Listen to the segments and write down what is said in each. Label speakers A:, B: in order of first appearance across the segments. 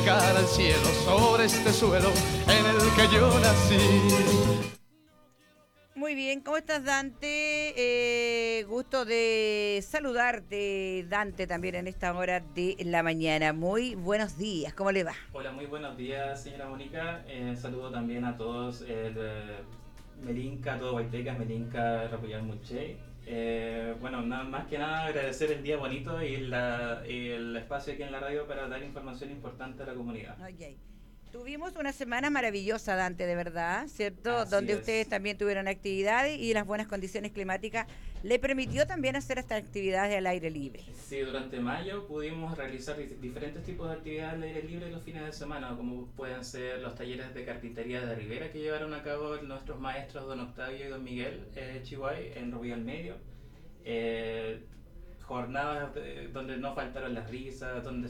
A: Cara al cielo sobre este suelo en el que yo nací.
B: Muy bien, ¿cómo estás, Dante? Gusto de saludarte, Dante, también en esta hora de la mañana. Muy buenos días, ¿cómo le va?
C: Hola, muy buenos días, señora Mónica. Saludo también a todos de Melinca, todo Guaitecas, Melinca, Rapuyán, Muché. Bueno, nada más que nada agradecer el día bonito y el espacio aquí en la radio para dar información importante a la comunidad.
B: Ok. Tuvimos una semana maravillosa, Dante, de verdad, ¿cierto?
C: Así
B: Donde ustedes
C: es.
B: también tuvieron actividades y las buenas condiciones climáticas le permitió también hacer estas actividades al aire libre.
C: Sí, durante mayo pudimos realizar diferentes tipos de actividades al aire libre los fines de semana, como pueden ser los talleres de carpintería de Rivera que llevaron a cabo nuestros maestros Don Octavio y Don Miguel Chihuay en Rovira al Medio. Eh, Jornadas donde no faltaron las risas, donde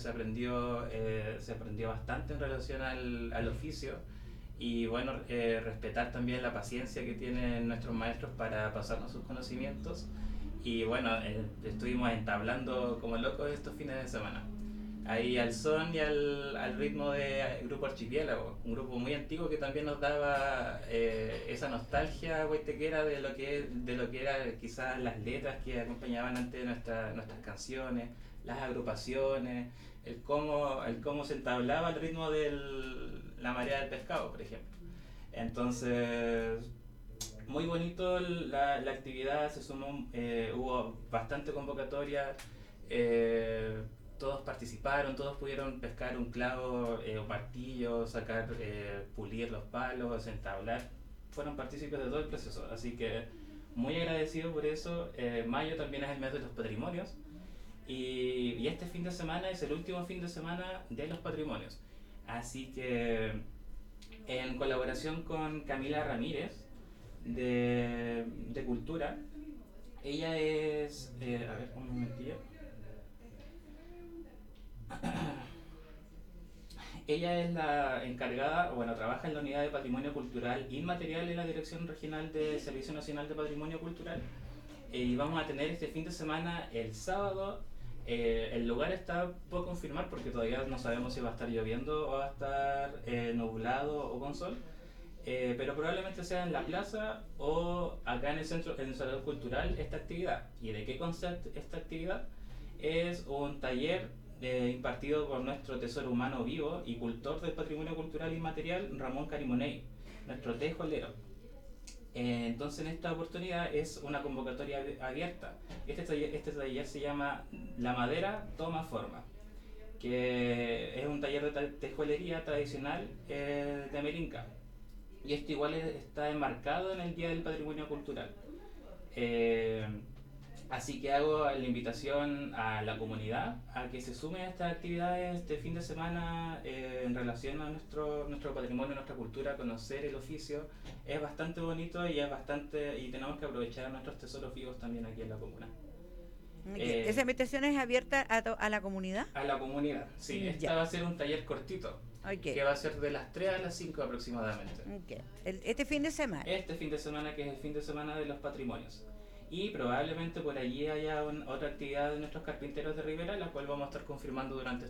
C: se aprendió bastante en relación al oficio y bueno, respetar también la paciencia que tienen nuestros maestros para pasarnos sus conocimientos y bueno, estuvimos entablando como locos estos fines de semana. Ahí al son y al ritmo de Grupo Archipiélago, un grupo muy antiguo que también nos daba esa nostalgia huaytequera de lo que eran quizás las letras que acompañaban antes nuestras canciones, las agrupaciones, el cómo se entablaba el ritmo de la marea del pescado, por ejemplo. Entonces, muy bonito la actividad, se sumó, hubo bastante convocatoria, eh, todos participaron, todos pudieron pescar un clavo, un martillo, sacar, pulir los palos, entablar, fueron partícipes de todo el proceso, así que muy agradecido por eso. Mayo también es el mes de los patrimonios y este fin de semana es el último fin de semana de los patrimonios, así que en colaboración con Camila Ramírez de Cultura. Ella es, a ver, un momentillo. Ella es la encargada, bueno, trabaja en la unidad de Patrimonio Cultural Inmaterial en la Dirección Regional de Servicio Nacional de Patrimonio Cultural. Y vamos a tener este fin de semana el sábado. El lugar está por confirmar porque todavía no sabemos si va a estar lloviendo o va a estar nublado o con sol. Pero probablemente sea en la plaza o acá en el centro, en el Salón Cultural, esta actividad. ¿Y de qué consta esta actividad? Es un taller impartido por nuestro tesoro humano vivo y cultor del patrimonio cultural inmaterial, Ramón Carimoney, nuestro tejolero. Entonces en esta oportunidad es una convocatoria abierta. Este taller se llama La Madera Toma Forma, que es un taller de tejuelería tradicional de Merinca. Y esto igual está enmarcado en el Día del Patrimonio Cultural. Eh, Así que hago la invitación a la comunidad a que se sume a estas actividades este fin de semana en relación a nuestro patrimonio, nuestra cultura, conocer el oficio. Es bastante bonito y y tenemos que aprovechar a nuestros tesoros vivos también aquí en la comuna.
B: ¿Esa
C: Eh,
B: invitación es abierta a la comunidad?
C: a la comunidad, sí, esta
B: Ya,
C: va a ser un taller cortito, que
B: ok.
C: va a ser de las 3 a las 5 aproximadamente.
B: Ok. Este fin de semana.
C: Este fin de semana, que es el fin de semana de los patrimonios. Y probablemente por allí haya otra actividad de nuestros carpinteros de Rivera, la cual vamos a estar confirmando durante